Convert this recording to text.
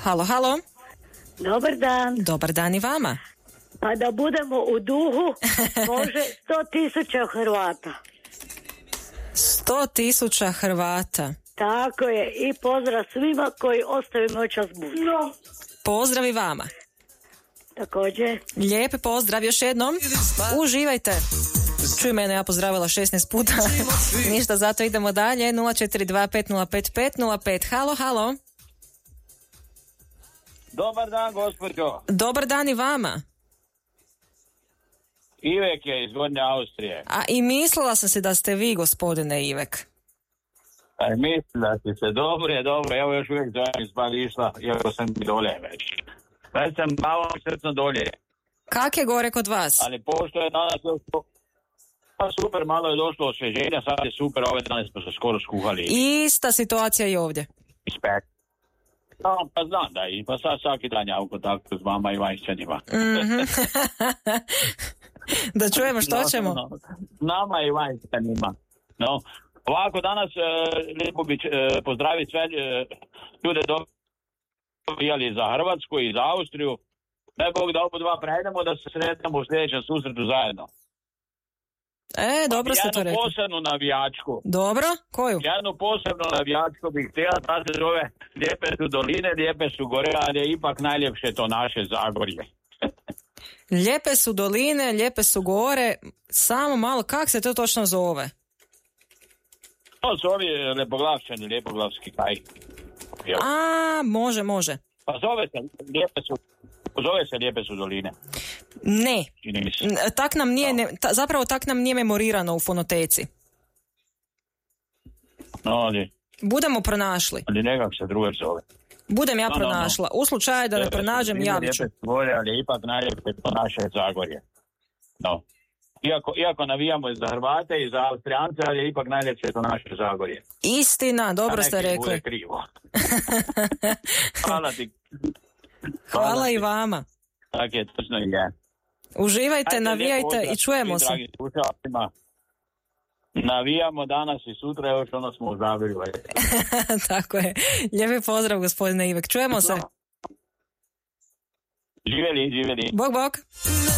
Halo, halo. Dobar dan. Dobar dan i vama. Pa da budemo u duhu, može 100.000 Hrvata. 100.000 Hrvata. Tako je, i pozdrav svima koji ostaju noćas budni. Pozdrav i vama. Također. Lijepi pozdrav još jednom. Uživajte. Čuj mene, ja pozdravila 16 puta. Ništa, zato idemo dalje. 042505505. Halo, halo. Dobar dan, gospođo. Dobar dan i vama. Ivek je iz Gornje Austrije. A i mislila sam se da ste vi, gospodine Ivek. Mislim da si se dobro, evo još uvijek zovem iz Bališta, iako sam i dolje već. Već sam malo srcom dolje. Kak je gore kod vas? Ali pošto je danas došlo, pa super, malo je došlo osvježenja, sad je super, ove dane smo se skoro skuhali. Ista situacija i ovdje. Spek. No, pa znam da i, pa sad svaki dan ja u kontaktu s vama i vanjšćanima. Da čujemo što ćemo. Nama i vanjšćanima. No. Ovako danas lijepo bi pozdraviti sve ljude dobijali za Hrvatsku i za Austriju. Daj Bog da oba dva prejdemo da se sretnemo u sljedećem susretu zajedno. Dobro ste to rekli. Jednu posebnu navijačku. Dobro, koju? Jednu posebnu navijačku bih htjela, ta se zove Lijepe su doline, lijepe su gore, ali je ipak najljepše to naše Zagorje. Lijepe su doline, lijepe su gore, samo malo, kak se to točno zove? To su ovi lepoglavčani, lijepoglavski kaj. A, može. Pa zove se Lijepe su doline. Ne, tak nam nije, zapravo tak nam nije memorirano u fonoteci. No, ali... Budemo pronašli. Ali nekak se druge zove. Budem ja pronašla. U slučaju da ne pronađem, javit ću. Lijepe su gore, ali ipak najljepše to naše Zagorje. No. Iako navijamo za Hrvate i za Austrijance, ali je ipak najljepše to naše Zagorje. Istina, dobro ste rekli. Bude krivo. Hvala ti. Hvala i vama. Tako je, točno i je. Uživajte, navijajte i čujemo se. Navijamo danas i sutra, još ono smo uzavili. Tako je. Lijepi pozdrav, gospodine Ivek. Čujemo se. Živjeli. Bog.